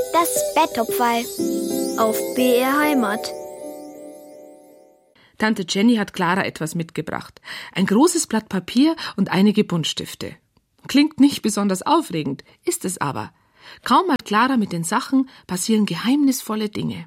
Das Betthupferl auf BR Heimat. Tante Jenny hat Clara etwas mitgebracht. Ein großes Blatt Papier und einige Buntstifte. Klingt nicht besonders aufregend, ist es aber. Kaum hat Clara mit den Sachen, passieren geheimnisvolle Dinge.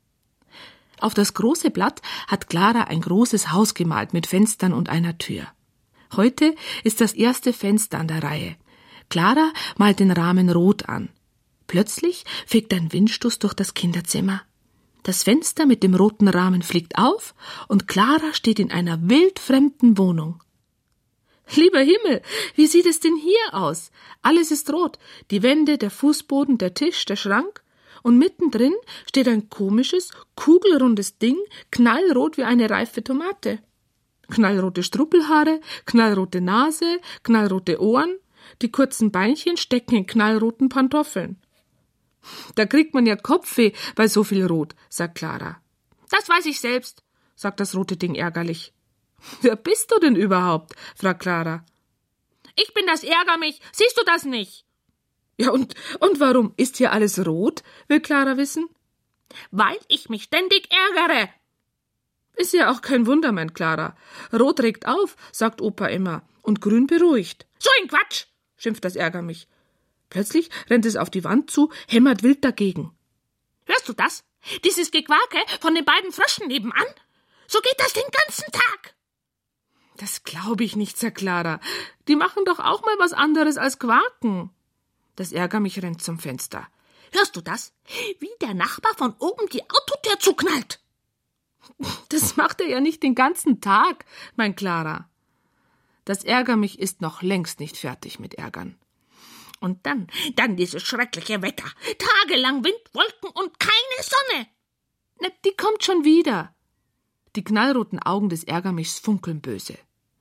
Auf das große Blatt hat Clara ein großes Haus gemalt mit Fenstern und einer Tür. Heute ist das erste Fenster an der Reihe. Clara malt den Rahmen rot an. Plötzlich fegt ein Windstoß durch das Kinderzimmer. Das Fenster mit dem roten Rahmen fliegt auf und Clara steht in einer wildfremden Wohnung. Lieber Himmel, wie sieht es denn hier aus? Alles ist rot. Die Wände, der Fußboden, der Tisch, der Schrank. Und mittendrin steht ein komisches, kugelrundes Ding, knallrot wie eine reife Tomate. Knallrote Struppelhaare, knallrote Nase, knallrote Ohren. Die kurzen Beinchen stecken in knallroten Pantoffeln. Da kriegt man ja Kopfweh bei so viel Rot, sagt Clara. Das weiß ich selbst, sagt das rote Ding ärgerlich. Wer bist du denn überhaupt? Fragt Clara. Ich bin das Ärgermich, siehst du das nicht? Ja, und warum ist hier alles rot, will Clara wissen. Weil ich mich ständig ärgere. Ist ja auch kein Wunder, meint Clara. Rot regt auf, sagt Opa immer, und grün beruhigt. So ein Quatsch, schimpft das Ärgermich. Plötzlich rennt es auf die Wand zu, hämmert wild dagegen. Hörst du das? Dieses Gequake von den beiden Fröschen nebenan? So geht das den ganzen Tag. Das glaube ich nicht, sagt Clara. Die machen doch auch mal was anderes als quaken. Das Ärgermich rennt zum Fenster. Hörst du das? Wie der Nachbar von oben die Autotür zuknallt. Das macht er ja nicht den ganzen Tag, meint Clara. Das Ärgermich ist noch längst nicht fertig mit Ärgern. Und dann dieses schreckliche Wetter. Tagelang Wind, Wolken und keine Sonne. Na, die kommt schon wieder. Die knallroten Augen des Ärgermichs funkeln böse.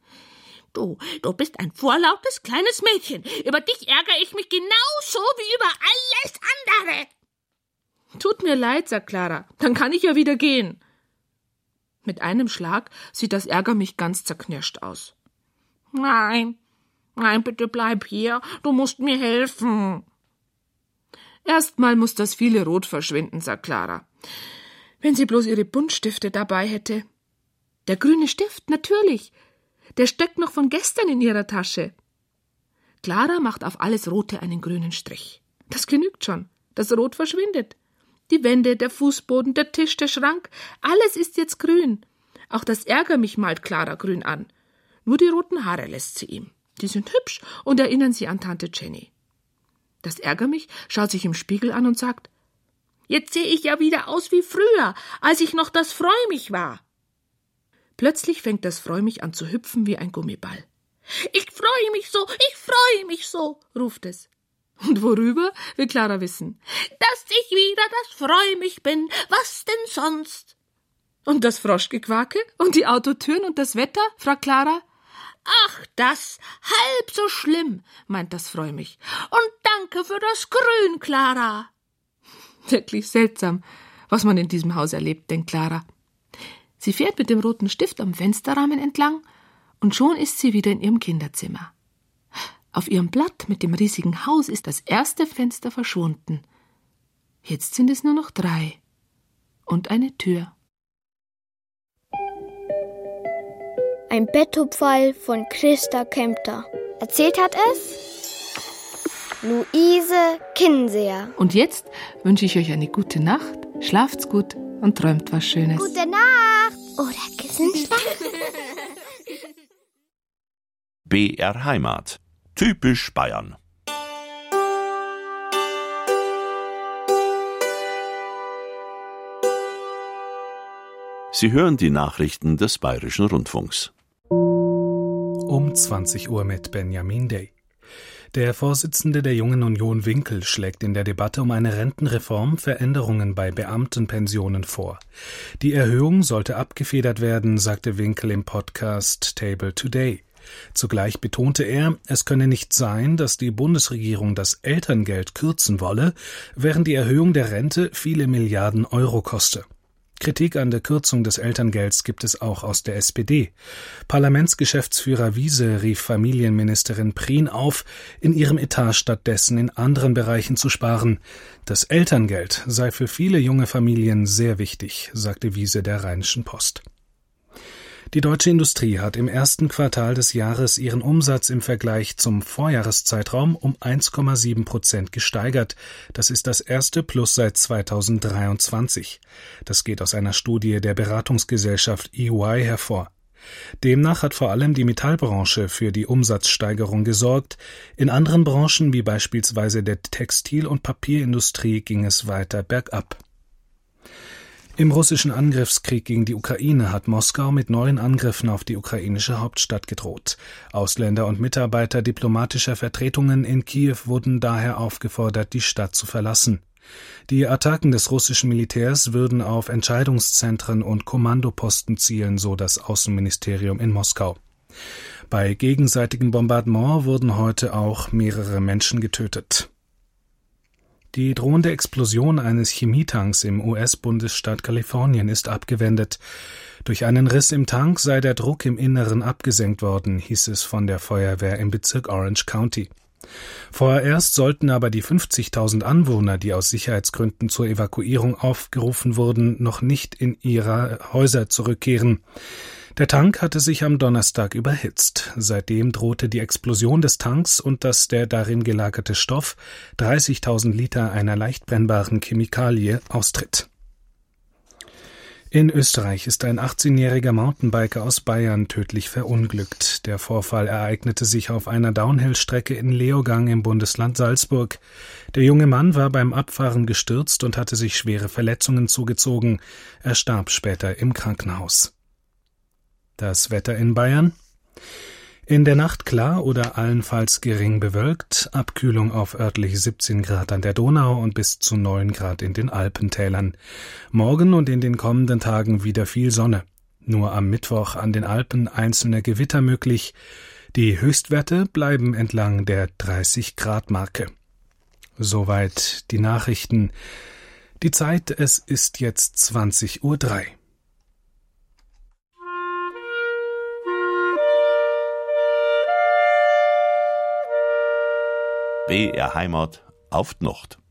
Du bist ein vorlautes kleines Mädchen. Über dich ärgere ich mich genauso wie über alles andere. Tut mir leid, sagt Clara. Dann kann ich ja wieder gehen. Mit einem Schlag sieht das Ärgermich ganz zerknirscht aus. Nein, bitte bleib hier. Du musst mir helfen. Erstmal muss das viele Rot verschwinden, sagt Clara. Wenn sie bloß ihre Buntstifte dabei hätte. Der grüne Stift, natürlich. Der steckt noch von gestern in ihrer Tasche. Clara macht auf alles Rote einen grünen Strich. Das genügt schon. Das Rot verschwindet. Die Wände, der Fußboden, der Tisch, der Schrank, alles ist jetzt grün. Auch das Ärgermich malt Clara grün an. Nur die roten Haare lässt sie ihm. Die sind hübsch und erinnern sie an Tante Jenny. Das Ärgermich schaut sich im Spiegel an und sagt, jetzt sehe ich ja wieder aus wie früher, als ich noch das Freumich war. Plötzlich fängt das Freumich an zu hüpfen wie ein Gummiball. Ich freue mich so, ruft es. Und worüber, will Clara wissen. Dass ich wieder das Freumich bin, was denn sonst? Und das Froschgequake und die Autotüren und das Wetter, fragt Clara. Ach, das, halb so schlimm, meint das Freumich. Und danke für das Grün, Clara. Wirklich seltsam, was man in diesem Haus erlebt, denkt Clara. Sie fährt mit dem roten Stift am Fensterrahmen entlang und schon ist sie wieder in ihrem Kinderzimmer. Auf ihrem Blatt mit dem riesigen Haus ist das erste Fenster verschwunden. Jetzt sind es nur noch 3 und eine Tür. Ein Betthupferl von Christa Kempter. Erzählt hat es Luise Kinseer. Und jetzt wünsche ich euch eine gute Nacht, schlaft's gut und träumt was Schönes. Gute Nacht oder Kissenschlag. BR Heimat. Typisch Bayern. Sie hören die Nachrichten des Bayerischen Rundfunks. Um 20 Uhr mit Benjamin Day. Der Vorsitzende der Jungen Union Winkel schlägt in der Debatte um eine Rentenreform Veränderungen bei Beamtenpensionen vor. Die Erhöhung sollte abgefedert werden, sagte Winkel im Podcast Table Today. Zugleich betonte er, es könne nicht sein, dass die Bundesregierung das Elterngeld kürzen wolle, während die Erhöhung der Rente viele Milliarden Euro koste. Kritik an der Kürzung des Elterngelds gibt es auch aus der SPD. Parlamentsgeschäftsführer Wiese rief Familienministerin Prien auf, in ihrem Etat stattdessen in anderen Bereichen zu sparen. Das Elterngeld sei für viele junge Familien sehr wichtig, sagte Wiese der Rheinischen Post. Die deutsche Industrie hat im ersten Quartal des Jahres ihren Umsatz im Vergleich zum Vorjahreszeitraum um 1,7% gesteigert. Das ist das erste Plus seit 2023. Das geht aus einer Studie der Beratungsgesellschaft EY hervor. Demnach hat vor allem die Metallbranche für die Umsatzsteigerung gesorgt. In anderen Branchen wie beispielsweise der Textil- und Papierindustrie ging es weiter bergab. Im russischen Angriffskrieg gegen die Ukraine hat Moskau mit neuen Angriffen auf die ukrainische Hauptstadt gedroht. Ausländer und Mitarbeiter diplomatischer Vertretungen in Kiew wurden daher aufgefordert, die Stadt zu verlassen. Die Attacken des russischen Militärs würden auf Entscheidungszentren und Kommandoposten zielen, so das Außenministerium in Moskau. Bei gegenseitigem Bombardement wurden heute auch mehrere Menschen getötet. Die drohende Explosion eines Chemietanks im US-Bundesstaat Kalifornien ist abgewendet. Durch einen Riss im Tank sei der Druck im Inneren abgesenkt worden, hieß es von der Feuerwehr im Bezirk Orange County. Vorerst sollten aber die 50.000 Anwohner, die aus Sicherheitsgründen zur Evakuierung aufgerufen wurden, noch nicht in ihre Häuser zurückkehren. Der Tank hatte sich am Donnerstag überhitzt. Seitdem drohte die Explosion des Tanks und dass der darin gelagerte Stoff, 30.000 Liter einer leicht brennbaren Chemikalie, austritt. In Österreich ist ein 18-jähriger Mountainbiker aus Bayern tödlich verunglückt. Der Vorfall ereignete sich auf einer Downhill-Strecke in Leogang im Bundesland Salzburg. Der junge Mann war beim Abfahren gestürzt und hatte sich schwere Verletzungen zugezogen. Er starb später im Krankenhaus. Das Wetter in Bayern: In der Nacht klar oder allenfalls gering bewölkt, Abkühlung auf örtlich 17 Grad an der Donau und bis zu 9 Grad in den Alpentälern. Morgen und in den kommenden Tagen wieder viel Sonne. Nur am Mittwoch an den Alpen einzelne Gewitter möglich. Die Höchstwerte bleiben entlang der 30-Grad-Marke. Soweit die Nachrichten. Die Zeit, es ist jetzt 20:03 Uhr. BR Heimat auf die Nacht.